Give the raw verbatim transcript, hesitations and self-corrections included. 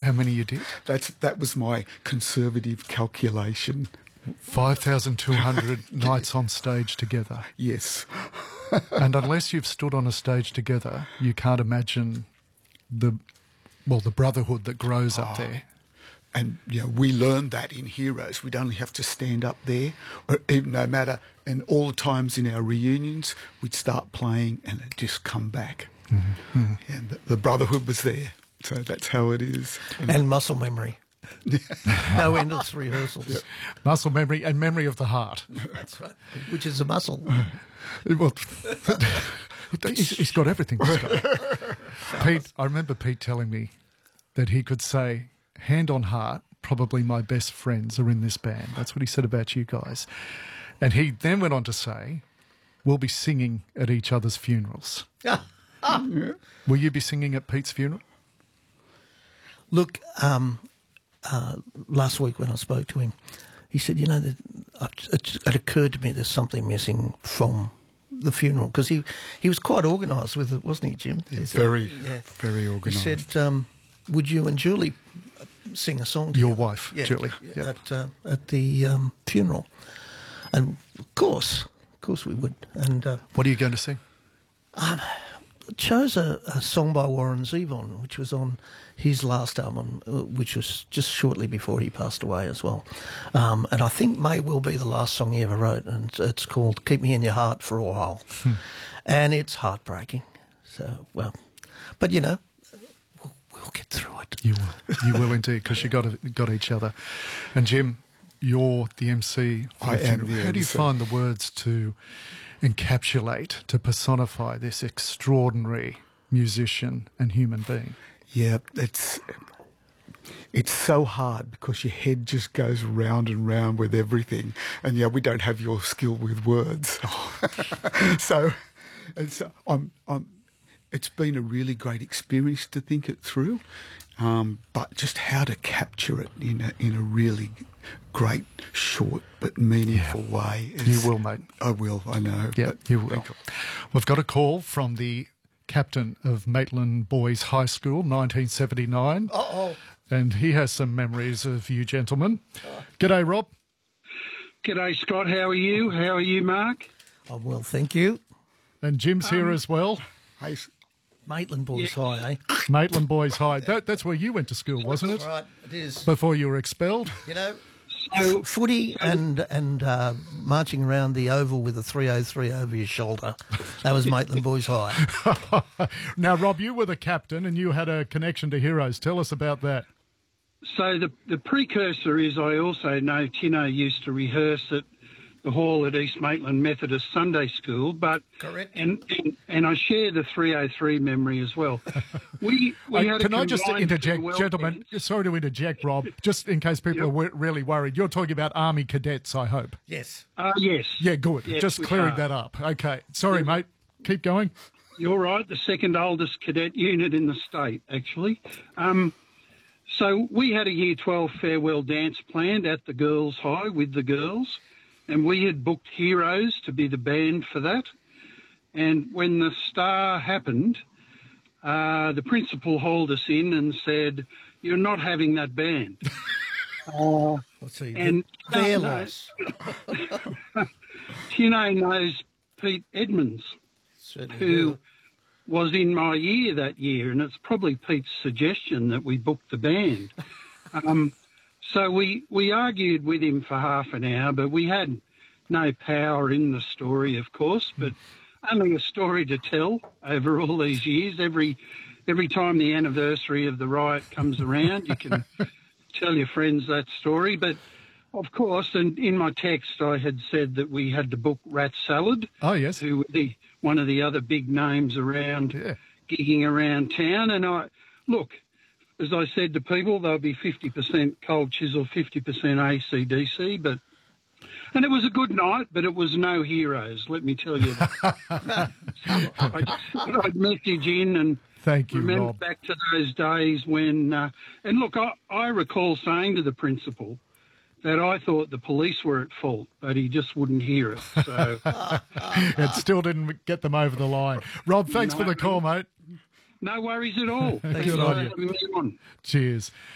how many you did? That's that was my conservative calculation. five thousand two hundred nights on stage together. Yes. And unless you've stood on a stage together, you can't imagine the, well, the brotherhood that grows up Oh. there. And, you know, we learned that in Heroes. We'd only have to stand up there, or even no matter, and all the times in our reunions, we'd start playing and it'd just come back. Mm-hmm. And the, the brotherhood was there. So that's how it is. And muscle memory. No endless rehearsals. Yeah. Muscle memory and memory of the heart. That's right. Which is a muscle. Well, he's, he's got everything, this guy. Pete, I remember Pete telling me that he could say, hand on heart, probably my best friends are in this band. That's what he said about you guys. And he then went on to say, we'll be singing at each other's funerals. Will you be singing at Pete's funeral? Look, um, uh, last week when I spoke to him, he said, you know, that it, it occurred to me there's something missing from the funeral, because he, he was quite organised with it, wasn't he, Jim? Yeah, He said- very, yeah. very He organised. said, um, would you and Julie sing a song Your together? wife, Yeah, Julie. yeah, Yep. at, uh, at the um, funeral. And of course, of course we would. And uh, What are you going to sing? chose a, a song by Warren Zevon, which was on his last album, uh, which was just shortly before he passed away as well. Um, and I think may well be the last song he ever wrote, and it's, it's called Keep Me in Your Heart for a While. Hmm. And it's heartbreaking. So, well, but you know, we'll, we'll get through it. You will. You will indeed, because you got got each other. And Jim, you're the M C. for I the am funeral. the How do you M C. find the words to encapsulate, to personify this extraordinary musician and human being? Yeah, it's it's so hard because your head just goes round and round with everything, and yeah, we don't have your skill with words. so, and so I'm, I'm. It's been a really great experience to think it through, um, but just how to capture it in a in a really great, short but meaningful way. is- You will, mate. I will. I know. Yeah, but- you will. We've got a call from the captain of Maitland Boys High School, nineteen seventy-nine. Uh-oh. And he has some memories of you gentlemen. G'day, Rob. G'day, Scott. How are you? How are you, Mark? Oh, well, thank you. And Jim's here as well. Hey, s- Maitland Boys High, eh? Maitland Boys High. That, that's where you went to school, wasn't it? Right, it is. Before you were expelled? You know, So, footy and and uh, marching around the oval with a three oh three over your shoulder. That was Maitland Boys High. Now, Rob, you were the captain and you had a connection to Heroes. Tell us about that. so the the precursor is I also know Tino used to rehearse at the hall at East Maitland Methodist Sunday School, but Correct. and and, and I share the three oh three memory as well. We we Uh, had a can I just combined interject, farewell gentlemen? dance. Sorry to interject, Rob, just in case people Yep. are w- really worried. You're talking about Army cadets, I hope. Yes. Uh, yes. Yeah, good. Yes, just we clearing are. that up. Okay. Sorry, mate. Keep going. You're right, the second oldest cadet unit in the state, actually. Um, so we had a Year twelve farewell dance planned at the Girls' High with the girls, and we had booked Heroes to be the band for that. And when the star happened, uh, the principal hauled us in and said, "You're not having that band." uh, Let's see. And- their no, no. loss. Tino knows Pete Edmonds, Certainly who do. was in my year that year, and it's probably Pete's suggestion that we book the band. Um, so we, we argued with him for half an hour, but we had no power in the story, of course, but only a story to tell over all these years. Every every time the anniversary of the riot comes around, you can tell your friends that story. But of course, and in my text, I had said that we had to book Rat Salad, Oh, yes. who were the one of the other big names around Yeah. gigging around town. And I look, as I said to people, they'll be fifty percent Cold Chisel, fifty percent A C D C, but and it was a good night, but it was no Heroes, let me tell you that. So I just thought I'd message in and Thank you, remember Rob. back to those days when, uh, and look, I, I recall saying to the principal that I thought the police were at fault, but he just wouldn't hear it. So It still didn't get them over the line. Rob, thanks for No. the call, mate. no worries at all. Thanks Good for on you. having me on. Cheers.